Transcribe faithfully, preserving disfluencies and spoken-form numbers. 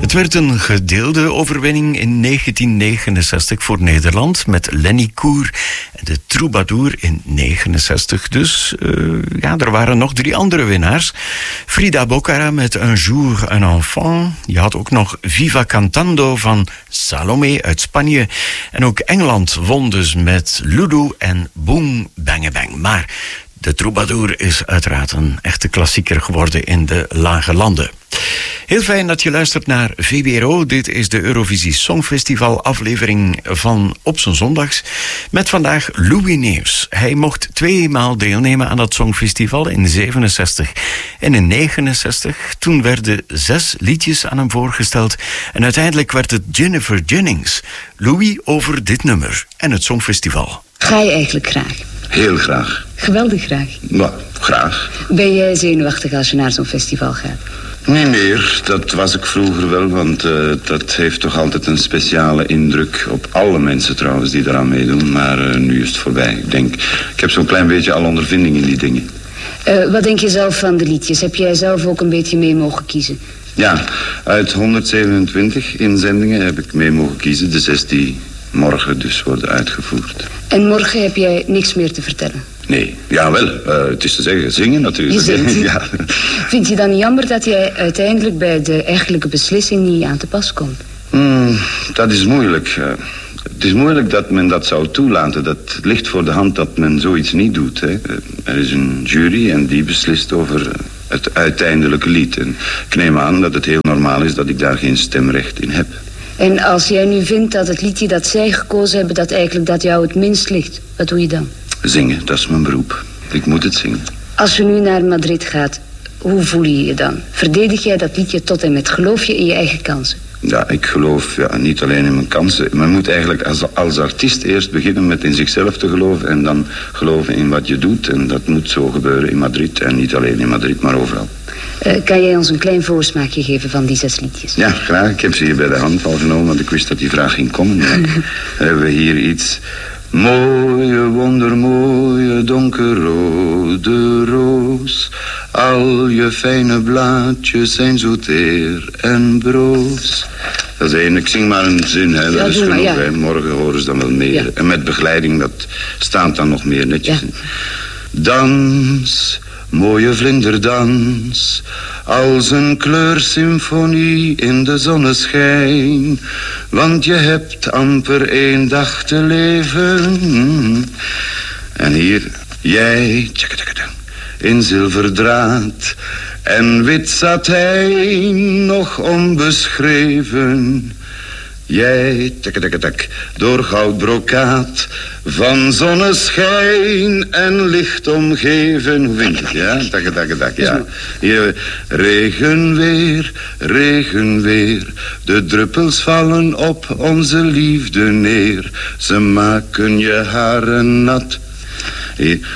Het werd een gedeelde overwinning in negentien negenenzestig voor Nederland met Lenny Koer en de Troubadour in negenenzestig. Dus uh, ja, er waren nog drie andere winnaars. Frida Bocara met Un jour un enfant. Je had ook nog Viva Cantando van Salomé uit Spanje. En ook Engeland won dus met Lulu en Boom Bang Bang. Maar de Troubadour is uiteraard een echte klassieker geworden in de lage landen. Heel fijn dat je luistert naar V B R O. Dit is de Eurovisie Songfestival aflevering van Op z'n Zondags. Met vandaag Louis Neefs. Hij mocht tweemaal deelnemen aan dat Songfestival in zevenenzestig en in negenenzestig. Toen werden zes liedjes aan hem voorgesteld. En uiteindelijk werd het Jennifer Jennings. Louis over dit nummer en het Songfestival. Ga je eigenlijk graag? Heel graag. Geweldig graag? Nou, graag. Ben jij zenuwachtig als je naar zo'n festival gaat? Niet meer, dat was ik vroeger wel, want uh, dat heeft toch altijd een speciale indruk op alle mensen trouwens die eraan meedoen. Maar uh, nu is het voorbij. Ik denk, ik heb zo'n klein beetje al ondervinding in die dingen. Uh, wat denk je zelf van de liedjes? Heb jij zelf ook een beetje mee mogen kiezen? Ja, uit honderdzevenentwintig inzendingen heb ik mee mogen kiezen. De zes die morgen dus worden uitgevoerd. En morgen heb jij niks meer te vertellen? Nee, jawel, uh, het is te zeggen, zingen natuurlijk. Je zingt. Ja. Vind je dan niet jammer dat jij uiteindelijk bij de eigenlijke beslissing niet aan te pas komt? Mm, dat is moeilijk. Uh, het is moeilijk dat men dat zou toelaten. Dat ligt voor de hand dat men zoiets niet doet. Hè. Er is een jury en die beslist over het uiteindelijke lied. En ik neem aan dat het heel normaal is dat ik daar geen stemrecht in heb. En als jij nu vindt dat het liedje dat zij gekozen hebben, dat eigenlijk dat jou het minst ligt, wat doe je dan? Zingen, dat is mijn beroep. Ik moet het zingen. Als je nu naar Madrid gaat, hoe voel je je dan? Verdedig jij dat liedje tot en met? Geloof je in je eigen kansen? Ja, ik geloof ja, niet alleen in mijn kansen. Men moet eigenlijk als, als artiest eerst beginnen met in zichzelf te geloven en dan geloven in wat je doet. En dat moet zo gebeuren in Madrid. En niet alleen in Madrid, maar overal. Uh, kan jij ons een klein voorsmaakje geven van die zes liedjes? Ja, graag. Ik heb ze hier bij de hand al genomen, want ik wist dat die vraag ging komen. Dan hebben we hier iets. Mooie, wondermooie, donkerrode roos. Al je fijne blaadjes zijn zo teer en broos. Dat is één, ik zing maar een zin, hè. Dat ja, is genoeg, maar, ja. Hè. Morgen horen ze dan wel meer. Ja. En met begeleiding, dat staat dan nog meer netjes in. Ja. Dans, mooie vlinderdans, als een kleursymfonie in de zonneschijn. Want je hebt amper één dag te leven. En hier, jij, in zilverdraad en wit satijn, nog onbeschreven. Jij, tak, tak, tak, door goudbrokaat van zonneschijn en licht omgeven. Hoe vind je het, ja? Tak, tak, tak, ja. Hier, regenweer, regenweer. De druppels vallen op onze liefde neer. Ze maken je haren nat. Hier,